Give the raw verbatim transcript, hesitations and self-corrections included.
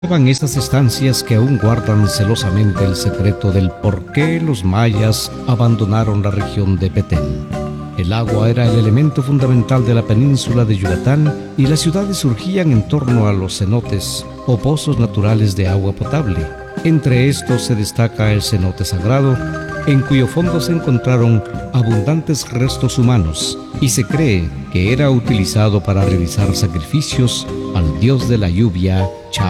Van estas estancias que aún guardan celosamente el secreto del por qué los mayas abandonaron la región de Petén. El agua era el elemento fundamental de la península de Yucatán y las ciudades surgían en torno a los cenotes o pozos naturales de agua potable. Entre estos se destaca el cenote sagrado, en cuyo fondo se encontraron abundantes restos humanos y se cree que era utilizado para realizar sacrificios al dios de la lluvia, Cha.